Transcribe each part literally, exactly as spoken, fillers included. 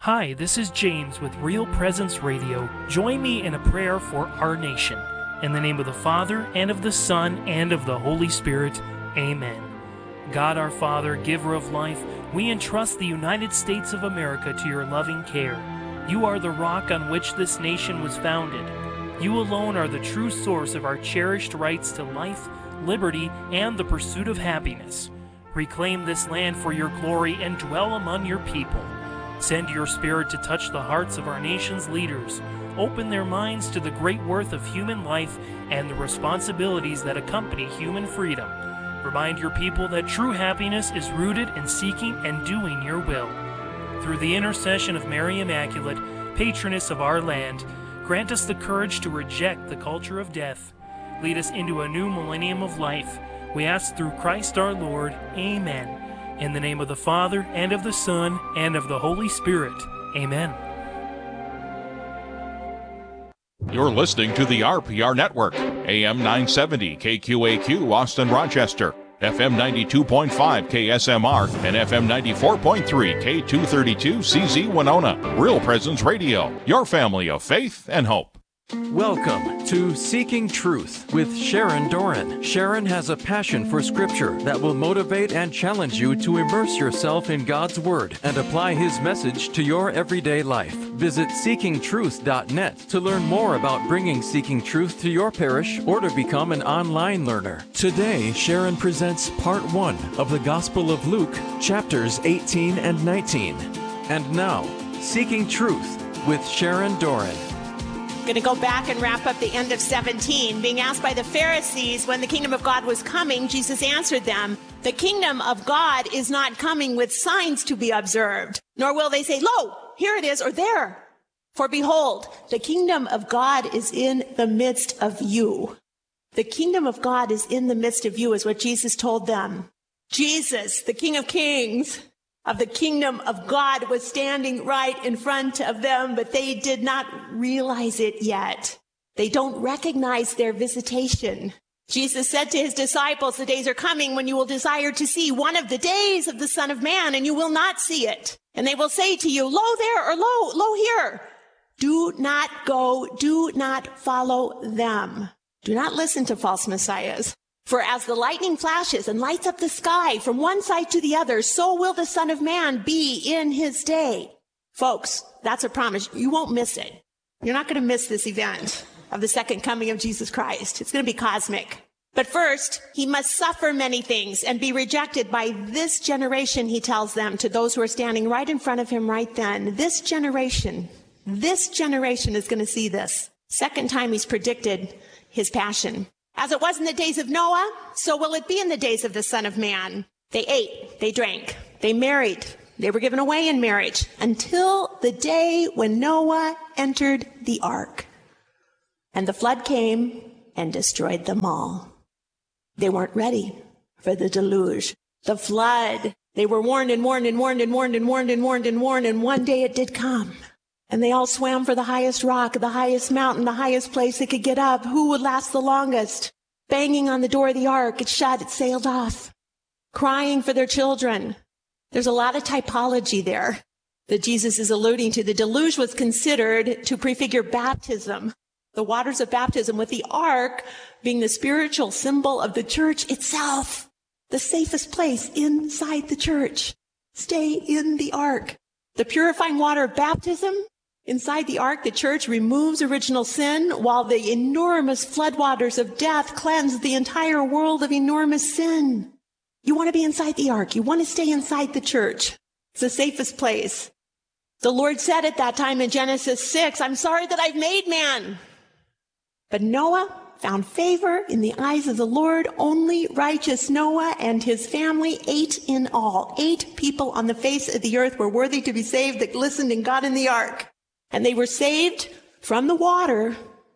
Hi, this is James with Real Presence Radio. Join me in a prayer for our nation. In the name of the Father, and of the Son, and of the Holy Spirit, amen. God our Father, giver of life, we entrust the United States of America to your loving care. You are the rock on which this nation was founded. You alone are the true source of our cherished rights to life, liberty, and the pursuit of happiness. Reclaim this land for your glory and dwell among your people. Send your Spirit to touch the hearts of our nation's leaders. Open their minds to the great worth of human life and the responsibilities that accompany human freedom. Remind your people that true happiness is rooted in seeking and doing your will. Through the intercession of Mary Immaculate, patroness of our land, grant us the courage to reject the culture of death. Lead us into a new millennium of life. We ask through Christ our Lord. Amen. In the name of the Father, and of the Son, and of the Holy Spirit. Amen. You're listening to the R P R Network, A M nine seventy K Q A Q, Austin, Rochester, F M ninety-two point five K S M R, and F M ninety-four point three K two thirty-two C Z Winona. Real Presence Radio, your family of faith and hope. Welcome to Seeking Truth with Sharon Doran. Sharon has a passion for Scripture that will motivate and challenge you to immerse yourself in God's Word and apply His message to your everyday life. Visit seeking truth dot net to learn more about bringing Seeking Truth to your parish or to become an online learner. Today, Sharon presents part one of the Gospel of Luke, chapters eighteen and nineteen. And now, Seeking Truth with Sharon Doran. Going to go back and wrap up the end of seventeen. Being asked by the Pharisees when the kingdom of God was coming, Jesus answered them, "The kingdom of God is not coming with signs to be observed, nor will they say, 'Lo, here it is,' or 'there.' For behold, the kingdom of God is in the midst of you." The kingdom of God is in the midst of you is what Jesus told them. Jesus, the King of Kings, of the kingdom of God, was standing right in front of them, but they did not realize it yet. They don't recognize their visitation. Jesus said to his disciples, "The days are coming when you will desire to see one of the days of the Son of Man, and you will not see it. And they will say to you, 'Lo there,' or 'Lo, lo here.' Do not go, do not follow them. Do not listen to false messiahs. For as the lightning flashes and lights up the sky from one side to the other, so will the Son of Man be in his day." Folks, that's a promise. You won't miss it. You're not going to miss this event of the second coming of Jesus Christ. It's going to be cosmic. But first, he must suffer many things and be rejected by this generation, he tells them, to those who are standing right in front of him right then. This generation, this generation is going to see this. Second time he's predicted his passion. As it was in the days of Noah, so will it be in the days of the Son of Man. They ate, they drank, they married, they were given away in marriage until the day when Noah entered the ark. And the flood came and destroyed them all. They weren't ready for the deluge, the flood. They were warned and warned and warned and warned and warned and warned and warned, and one day it did come. And they all swam for the highest rock, the highest mountain, the highest place they could get up. Who would last the longest? Banging on the door of the ark, it shut, it sailed off. Crying for their children. There's a lot of typology there that Jesus is alluding to. The deluge was considered to prefigure baptism, the waters of baptism, with the ark being the spiritual symbol of the church itself, the safest place inside the church. Stay in the ark. The purifying water of baptism inside the ark, the church, removes original sin, while the enormous floodwaters of death cleanse the entire world of enormous sin. You want to be inside the ark. You want to stay inside the church. It's the safest place. The Lord said at that time in Genesis six, "I'm sorry that I've made man." But Noah found favor in the eyes of the Lord. Only righteous Noah and his family, eight in all, eight people on the face of the earth were worthy to be saved that listened and got in the ark. And they were saved from the water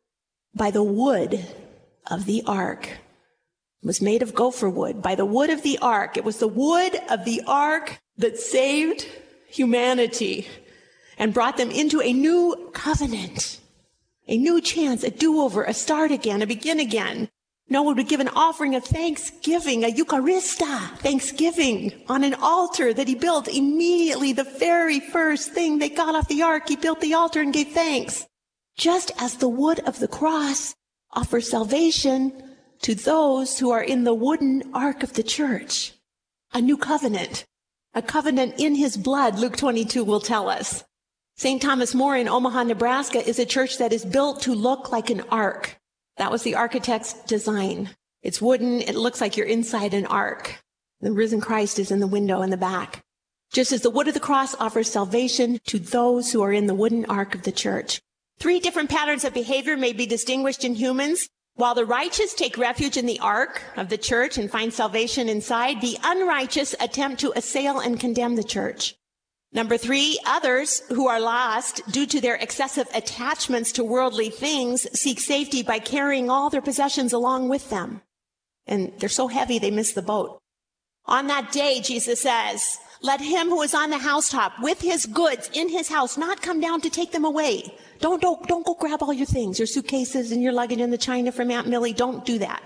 by the wood of the ark. It was made of gopher wood, by the wood of the ark. It was the wood of the ark that saved humanity and brought them into a new covenant, a new chance, a do-over, a start again, a begin again. Noah would give an offering of thanksgiving, a Eucharista, thanksgiving, on an altar that he built immediately. The very first thing they got off the ark, he built the altar and gave thanks. Just as the wood of the cross offers salvation to those who are in the wooden ark of the church. A new covenant, a covenant in his blood, Luke twenty-two will tell us. Saint Thomas More in Omaha, Nebraska is a church that is built to look like an ark. That was the architect's design. It's wooden. It looks like you're inside an ark. The risen Christ is in the window in the back. Just as the wood of the cross offers salvation to those who are in the wooden ark of the church. Three different patterns of behavior may be distinguished in humans. While the righteous take refuge in the ark of the church and find salvation inside, the unrighteous attempt to assail and condemn the church. Number three, others who are lost due to their excessive attachments to worldly things seek safety by carrying all their possessions along with them. And they're so heavy they miss the boat. On that day, Jesus says, let him who is on the housetop with his goods in his house not come down to take them away. Don't, don't, don't go grab all your things, your suitcases and your luggage and the china from Aunt Millie. Don't do that.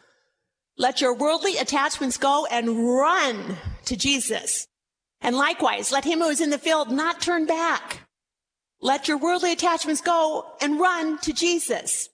Let your worldly attachments go and run to Jesus. And likewise, let him who is in the field not turn back. Let your worldly attachments go and run to Jesus.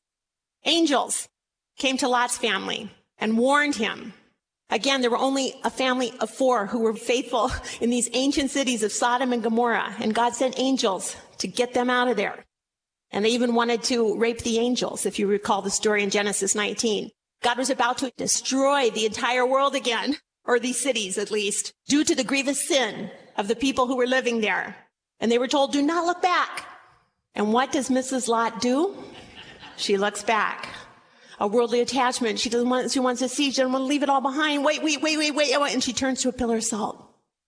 Angels came to Lot's family and warned him. Again, there were only a family of four who were faithful in these ancient cities of Sodom and Gomorrah. And God sent angels to get them out of there. And they even wanted to rape the angels, if you recall the story in Genesis nineteen. God was about to destroy the entire world again, or these cities at least, due to the grievous sin of the people who were living there. And they were told, do not look back. And what does Missus Lot do? She looks back. A worldly attachment. She doesn't want, she wants to see, she doesn't want to leave it all behind. Wait, wait, wait, wait, wait. And she turns to a pillar of salt.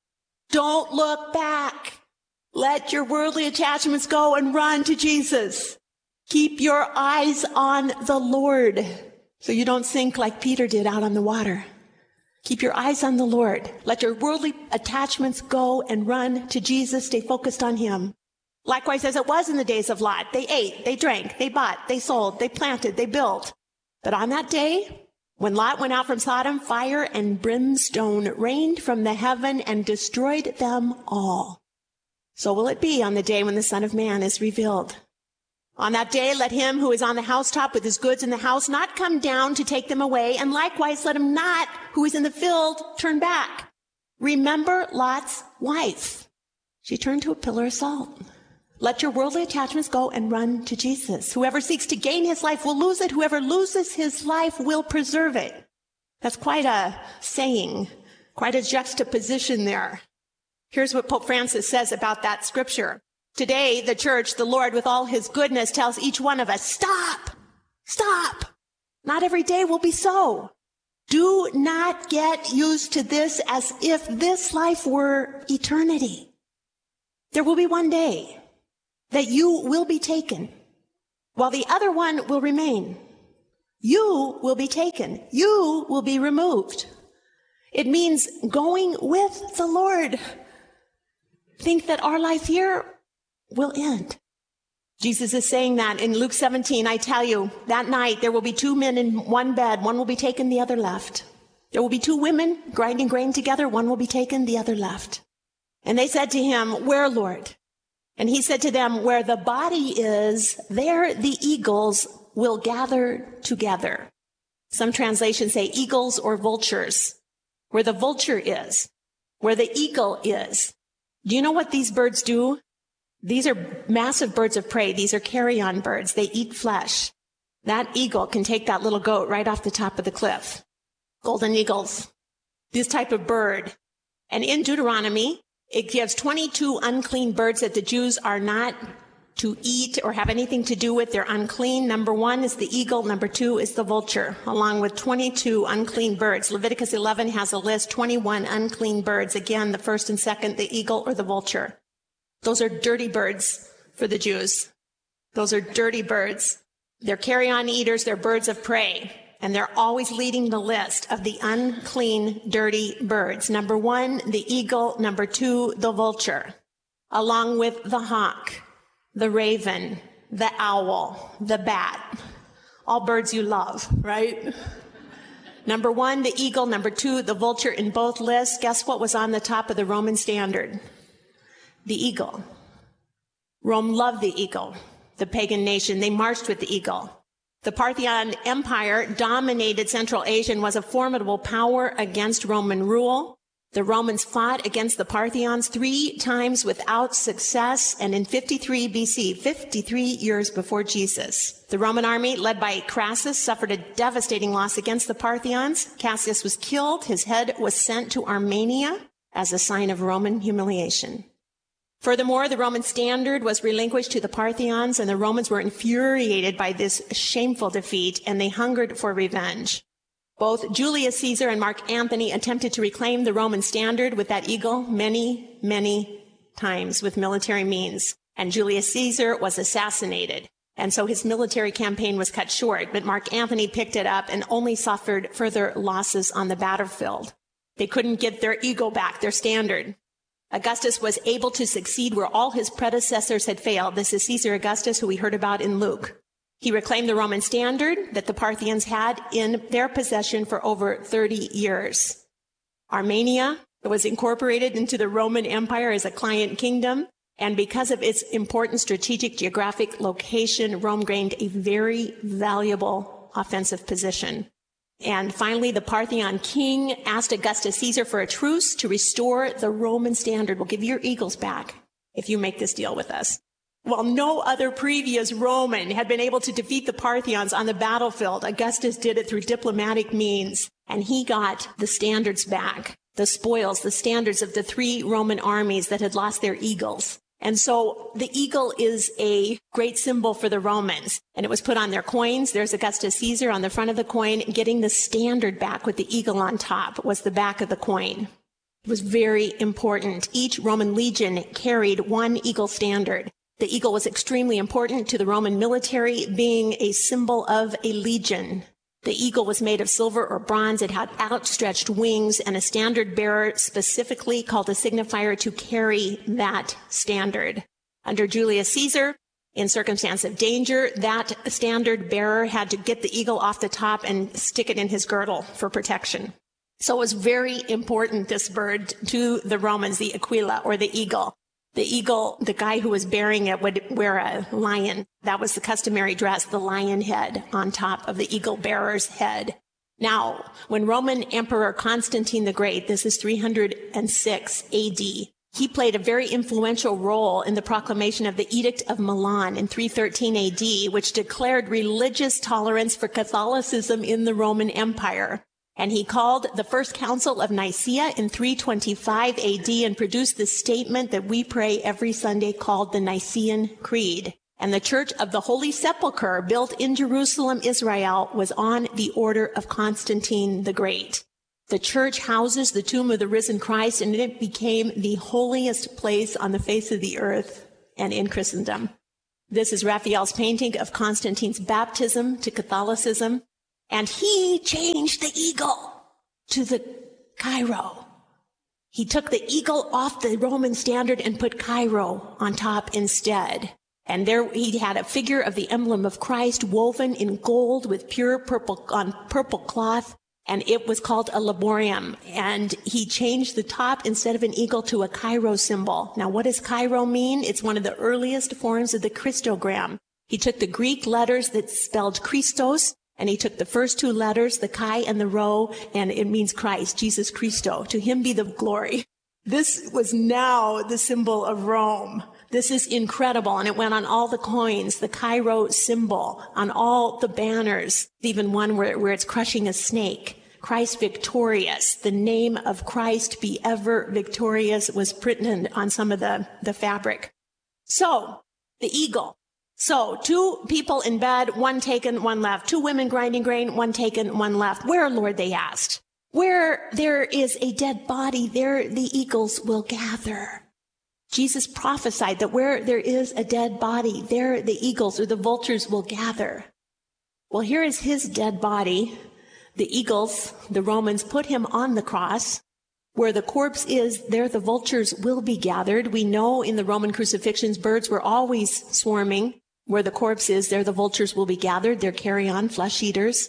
Don't look back. Let your worldly attachments go and run to Jesus. Keep your eyes on the Lord so you don't sink like Peter did out on the water. Keep your eyes on the Lord. Let your worldly attachments go and run to Jesus. Stay focused on him. Likewise, as it was in the days of Lot, they ate, they drank, they bought, they sold, they planted, they built. But on that day, when Lot went out from Sodom, fire and brimstone rained from the heaven and destroyed them all. So will it be on the day when the Son of Man is revealed. On that day, let him who is on the housetop with his goods in the house not come down to take them away, and likewise let him not who is in the field turn back. Remember Lot's wife. She turned to a pillar of salt. Let your worldly attachments go and run to Jesus. Whoever seeks to gain his life will lose it. Whoever loses his life will preserve it. That's quite a saying, quite a juxtaposition there. Here's what Pope Francis says about that scripture. Today, the church, the Lord, with all his goodness, tells each one of us, stop, stop. Not every day will be so. Do not get used to this as if this life were eternity. There will be one day that you will be taken, while the other one will remain. You will be taken. You will be removed. It means going with the Lord. Think that our life here will end. Jesus is saying that in Luke seventeen. I tell you, that night there will be two men in one bed. One will be taken, the other left. There will be two women grinding grain together. One will be taken, the other left. And they said to him, where, Lord? And he said to them, where the body is, there the eagles will gather together. Some translations say eagles or vultures. Where the vulture is, where the eagle is. Do you know what these birds do? These are massive birds of prey. These are carrion birds. They eat flesh. That eagle can take that little goat right off the top of the cliff. Golden eagles. This type of bird. And in Deuteronomy, it gives twenty-two unclean birds that the Jews are not to eat or have anything to do with. They're unclean. Number one is the eagle. Number two is the vulture, along with twenty-two unclean birds. Leviticus eleven has a list, twenty-one unclean birds. Again, the first and second, the eagle or the vulture. Those are dirty birds for the Jews. Those are dirty birds. They're carrion eaters. They're birds of prey. And they're always leading the list of the unclean, dirty birds. Number one, the eagle. Number two, the vulture, along with the hawk, the raven, the owl, the bat. All birds you love, right? Number one, the eagle. Number two, the vulture. In both lists, guess what was on the top of the Roman standard? The eagle. Rome loved the eagle. The pagan nation, they marched with the eagle. The Parthian Empire dominated Central Asia and was a formidable power against Roman rule. The Romans fought against the Parthians three times without success, and in fifty-three B C, fifty-three years before Jesus, the Roman army, led by Crassus, suffered a devastating loss against the Parthians. Cassius was killed. His head was sent to Armenia as a sign of Roman humiliation. Furthermore, the Roman standard was relinquished to the Parthians, and the Romans were infuriated by this shameful defeat, and they hungered for revenge. Both Julius Caesar and Mark Antony attempted to reclaim the Roman standard with that eagle many, many times with military means, and Julius Caesar was assassinated. And so his military campaign was cut short, but Mark Antony picked it up and only suffered further losses on the battlefield. They couldn't get their eagle back, their standard. Augustus was able to succeed where all his predecessors had failed. This is Caesar Augustus, who we heard about in Luke. He reclaimed the Roman standard that the Parthians had in their possession for over thirty years. Armenia was incorporated into the Roman Empire as a client kingdom, and because of its important strategic geographic location, Rome gained a very valuable offensive position. And finally, the Parthian king asked Augustus Caesar for a truce to restore the Roman standard. We'll give you your eagles back if you make this deal with us. While no other previous Roman had been able to defeat the Parthians on the battlefield, Augustus did it through diplomatic means, and he got the standards back, the spoils, the standards of the three Roman armies that had lost their eagles. And so the eagle is a great symbol for the Romans, and it was put on their coins. There's Augustus Caesar on the front of the coin. Getting the standard back with the eagle on top was the back of the coin. It was very important. Each Roman legion carried one eagle standard. The eagle was extremely important to the Roman military, being a symbol of a legion. The eagle was made of silver or bronze. It had outstretched wings and a standard bearer specifically called a signifier to carry that standard. Under Julius Caesar, in circumstance of danger, that standard bearer had to get the eagle off the top and stick it in his girdle for protection. So it was very important, this bird, to the Romans, the aquila or the eagle. The eagle, the guy who was bearing it would wear a lion. That was the customary dress, the lion head on top of the eagle bearer's head. Now, when Roman Emperor Constantine the Great, this is three hundred six A D, he played a very influential role in the proclamation of the Edict of Milan in three thirteen A D, which declared religious tolerance for Catholicism in the Roman Empire. And he called the First Council of Nicaea in three twenty-five A D and produced the statement that we pray every Sunday called the Nicene Creed. And the Church of the Holy Sepulchre, built in Jerusalem, Israel, was on the order of Constantine the Great. The church houses the tomb of the risen Christ, and it became the holiest place on the face of the earth and in Christendom. This is Raphael's painting of Constantine's baptism to Catholicism. And he changed the eagle to the Cairo. He took the eagle off the Roman standard and put Cairo on top instead. And there he had a figure of the emblem of Christ woven in gold with pure purple on purple cloth, and it was called a laborium. And he changed the top instead of an eagle to a Cairo symbol. Now, what does Cairo mean? It's one of the earliest forms of the Christogram. He took the Greek letters that spelled Christos, and he took the first two letters, the chi and the rho, and it means Christ, Jesus Christo. To him be the glory. This was now the symbol of Rome. This is incredible, and it went on all the coins, the Cairo symbol, on all the banners, even one where, where it's crushing a snake. Christ victorious, the name of Christ be ever victorious, was printed on some of the, the fabric. So, the eagle. So, two people in bed, one taken, one left. Two women grinding grain, one taken, one left. Where, Lord, they asked. Where there is a dead body, there the eagles will gather. Jesus prophesied that where there is a dead body, there the eagles or the vultures will gather. Well, here is his dead body. The eagles, the Romans, put him on the cross. Where the corpse is, there the vultures will be gathered. We know in the Roman crucifixions, birds were always swarming. Where the corpse is, there the vultures will be gathered. They're carrion, flesh eaters.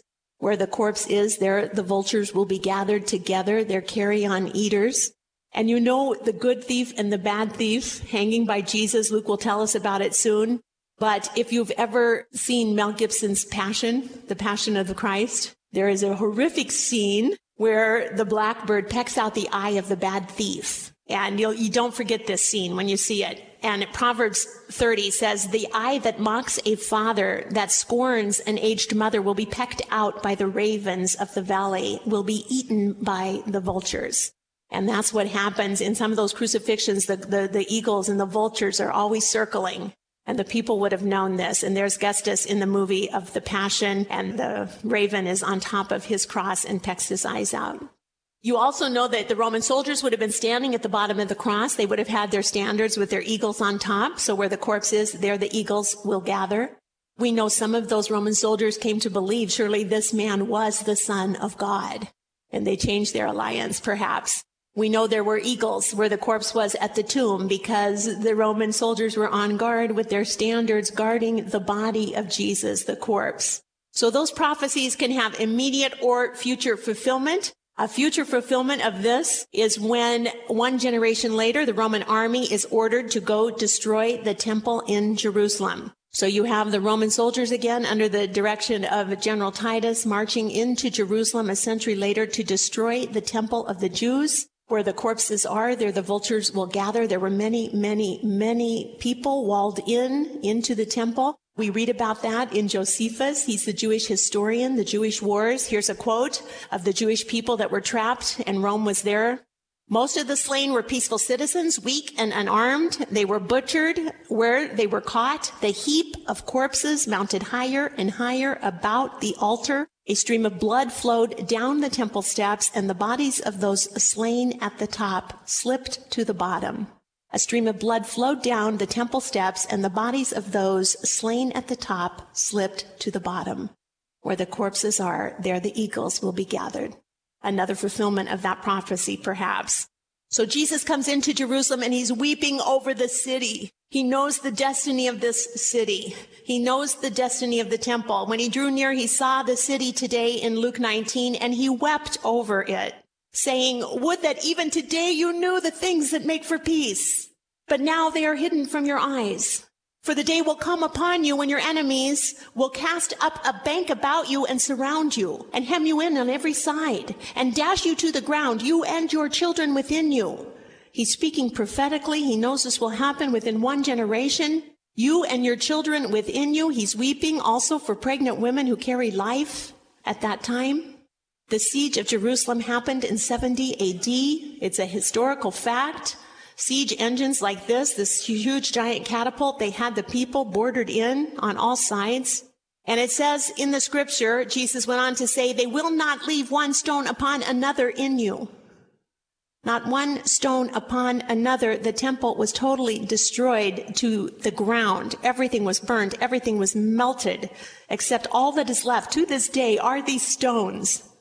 Where the corpse is, there the vultures will be gathered together. They're carrion eaters. And you know the good thief and the bad thief hanging by Jesus. Luke will tell us about it soon. But if you've ever seen Mel Gibson's Passion, The Passion of the Christ, there is a horrific scene where the blackbird pecks out the eye of the bad thief. And you'll, you don't forget this scene when you see it. And Proverbs thirty says, the eye that mocks a father, that scorns an aged mother, will be pecked out by the ravens of the valley, will be eaten by the vultures. And that's what happens in some of those crucifixions. The, the, the eagles and the vultures are always circling. And the people would have known this. And there's Gestas in the movie of the Passion, and the raven is on top of his cross and pecks his eyes out. You also know that the Roman soldiers would have been standing at the bottom of the cross. They would have had their standards with their eagles on top. So where the corpse is, there the eagles will gather. We know some of those Roman soldiers came to believe surely this man was the Son of God. And they changed their alliance, perhaps. We know there were eagles where the corpse was at the tomb because the Roman soldiers were on guard with their standards guarding the body of Jesus, the corpse. So those prophecies can have immediate or future fulfillment. A future fulfillment of this is when one generation later, the Roman army is ordered to go destroy the temple in Jerusalem. So you have the Roman soldiers again under the direction of General Titus marching into Jerusalem a century later to destroy the temple of the Jews. Where the corpses are, there the vultures will gather. There were many, many, many people walled in into the temple. We read about that in Josephus. He's the Jewish historian, the Jewish wars. Here's a quote of the Jewish people that were trapped, and Rome was there. Most of the slain were peaceful citizens, weak and unarmed. They were butchered where they were caught. The heap of corpses mounted higher and higher about the altar. A stream of blood flowed down the temple steps, and the bodies of those slain at the top slipped to the bottom. A stream of blood flowed down the temple steps, and the bodies of those slain at the top slipped to the bottom. Where the corpses are, there the eagles will be gathered. Another fulfillment of that prophecy, perhaps. So Jesus comes into Jerusalem, and he's weeping over the city. He knows the destiny of this city. He knows the destiny of the temple. When he drew near, he saw the city today in Luke nineteen, and he wept over it, saying, would that even today you knew the things that make for peace. But now they are hidden from your eyes. For the day will come upon you when your enemies will cast up a bank about you and surround you and hem you in on every side and dash you to the ground, you and your children within you. He's speaking prophetically. He knows this will happen within one generation. You and your children within you. He's weeping also for pregnant women who carry life at that time. The siege of Jerusalem happened in seventy A D. It's a historical fact. Siege engines like this, this huge giant catapult, they had the people bordered in on all sides. And it says in the scripture, Jesus went on to say, they will not leave one stone upon another in you. Not one stone upon another. The temple was totally destroyed to the ground. Everything was burned. Everything was melted, except all that is left to this day are these stones